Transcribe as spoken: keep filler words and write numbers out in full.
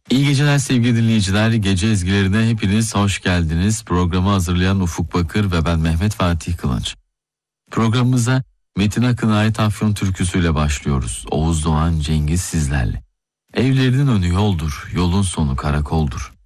İyi geceler sevgili dinleyiciler. Gece ezgilerine hepiniz hoş geldiniz. Programı hazırlayan Ufuk Bakır ve ben Mehmet Fatih Kılınç. Programımıza Metin Akın'a ait Afyon türküsüyle başlıyoruz. Oğuz Doğan Cengiz sizlerle. Evlerinin önü yoldur, yolun sonu karakoldur.